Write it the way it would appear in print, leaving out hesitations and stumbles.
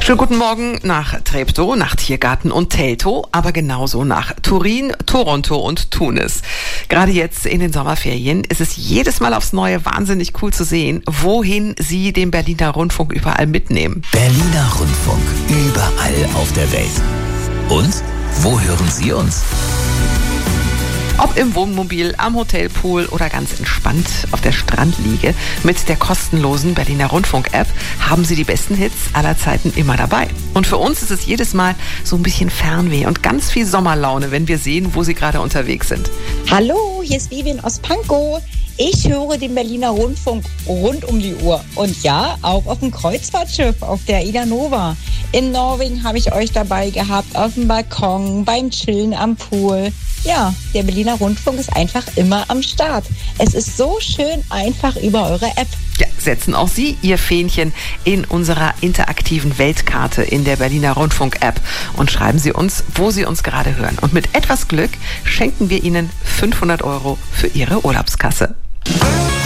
Schönen guten Morgen nach Treptow, nach Tiergarten und Teltow, aber genauso nach Turin, Toronto und Tunis. Gerade jetzt in den Sommerferien ist es jedes Mal aufs Neue wahnsinnig cool zu sehen, wohin Sie den Berliner Rundfunk überall mitnehmen. Berliner Rundfunk, überall auf der Welt. Und wo hören Sie uns? Ob im Wohnmobil, am Hotelpool oder ganz entspannt auf der Strandliege, mit der kostenlosen Berliner Rundfunk-App haben Sie die besten Hits aller Zeiten immer dabei. Und für uns ist es jedes Mal so ein bisschen Fernweh und ganz viel Sommerlaune, wenn wir sehen, wo Sie gerade unterwegs sind. Hallo, hier ist Vivian aus Pankow. Ich höre den Berliner Rundfunk rund um die Uhr. Und ja, auch auf dem Kreuzfahrtschiff, auf der Ida Nova. In Norwegen habe ich euch dabei gehabt, auf dem Balkon, beim Chillen am Pool. Ja, der Berliner Rundfunk ist einfach immer am Start. Es ist so schön einfach über eure App. Ja, setzen auch Sie Ihr Fähnchen in unserer interaktiven Weltkarte in der Berliner Rundfunk-App und schreiben Sie uns, wo Sie uns gerade hören. Und mit etwas Glück schenken wir Ihnen 500 € für Ihre Urlaubskasse.